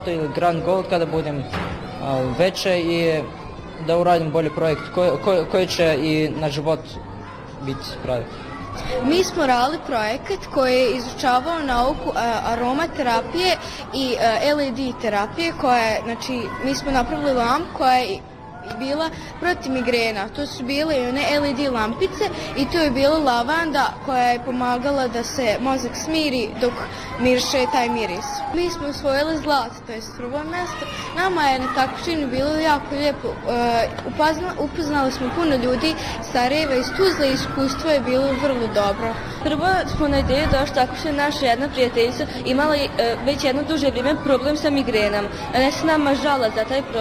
Ili grand goal kada budem veće i da uradim bolji projekt koji će i na život biti pravi. Mi smo radili projekat koji je izučavao nauku aromaterapije i LED terapije znači mi smo napravili lampu koja je bila protiv migrena. To su bile i one LED lampice i to je bila lavanda koja je pomagala da se mozak smiri dok miriše taj miris. Mi smo osvojili zlato, to je prvo mjesto. Nama je na takmičenju bilo jako lijepo. Upoznali smo puno ljudi Sarajeva iz Tuzle i iskustvo je bilo vrlo dobro. Prvo smo na ideju došli tako što je naša jedna prijateljica imala već jedno duže vrijeme problem sa migrenom. Ona se nama žala za taj problem.